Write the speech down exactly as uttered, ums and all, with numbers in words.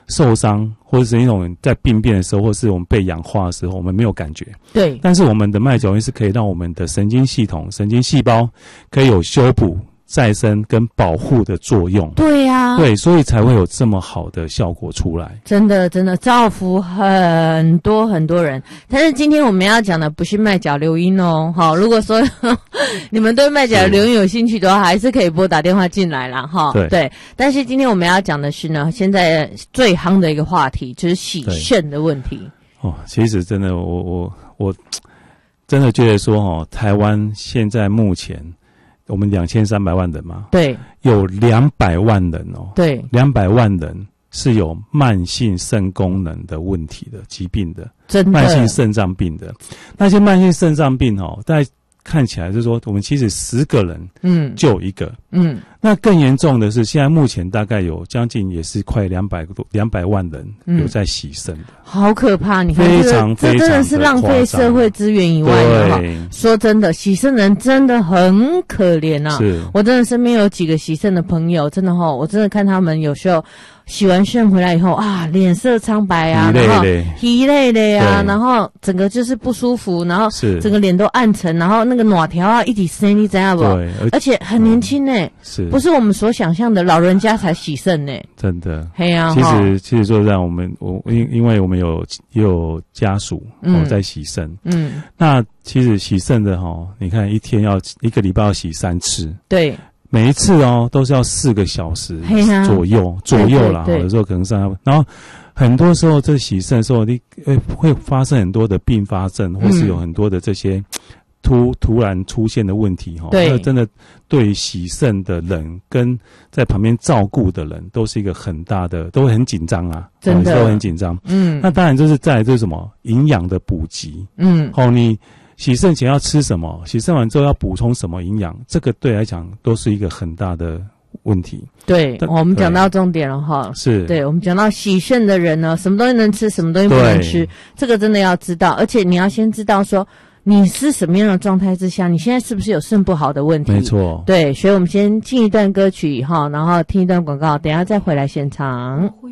受伤，或者是那种在病变的时候，或是我们被氧化的时候，我们没有感觉。 对。 但是我们的脉角音是可以让我们的神经系统、神经细胞可以有修补、再生跟保护的作用。 对呀、啊。 对，所以才会有这么好的效果出来。 真的，真的造福很多很多人。但是今天我们要讲的不是脉角流音哦。好，如果说你们对脉角流音有兴趣的话，还是可以拨打电话进来啦。哈。对。对。但是今天我们要讲的是呢，现在最夯的一个话题就是洗肾的问题。 哦，其实真的，我我我真的觉得说，哦，台湾现在目前我们两千三百万人嘛， 对， 有两百万人哦， 对，两百万人是有慢性肾功能的问题的疾病的， 真的慢性肾脏病的。那些慢性肾脏病哦，大家看起来就是说，我们其实十个人，嗯，就有一个，嗯。那更严重的是，现在目前大概有将近也是快两百多两百万人有在洗肾的、嗯， 好可怕！你看， 非常非常这真的是浪费社会资源以外的。说真的，洗肾人真的很可怜啊！是，我真的身边有几个洗肾的朋友，真的哈，我真的看他们有时候洗完肾回来以后啊，脸色苍白啊，然后疲累的呀，然后整个就是不舒服，然后整个脸都暗沉，然后那个哪条啊一直生，你知道不？对，而且很年轻呢、欸嗯，是。不是我们所想象的老人家才洗肾呢、欸， 真的。 嘿啊， 其实其实就让我们我因因为我们有也有家属哦、嗯、在洗肾，嗯，那其实洗肾的哈、哦，你看一天要一个礼拜要洗三次，对，每一次哦都是要四个小时左右、啊、左右啦，有时候可能上，然后很多时候这洗肾的时候，你呃会发生很多的并发症，或是有很多的这些。突突然出现的问题哈，对，真的对于洗肾的人跟在旁边照顾的人都是一个很大的，都会很紧张啊，真的都很紧张。嗯，那当然就是再来就是什么营养的补给，嗯，哦，你洗肾前要吃什么，洗肾完之后要补充什么营养，这个对来讲都是一个很大的问题。对，我们讲到重点了哈，是对，我们讲到洗肾的人呢，什么东西能吃，什么东西不能吃，这个真的要知道，而且你要先知道说。你是什么样的状态之下？你现在是不是有肾不好的问题？没错，对，所以我们先进一段歌曲哈，然后听一段广告，等一下再回来现场。